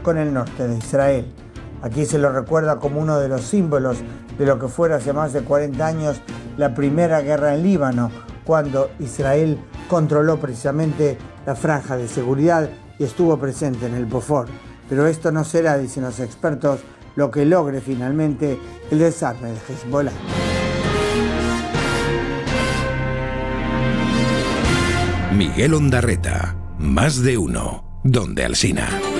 con el norte de Israel. Aquí se lo recuerda como uno de los símbolos de lo que fuera hace más de 40 años la primera guerra en Líbano, cuando Israel controló precisamente la franja de seguridad y estuvo presente en el Bósforo. Pero esto no será, dicen los expertos, lo que logre finalmente el desarme de Hezbollah. Miguel Ondarreta, Más de Uno, Donde Alsina.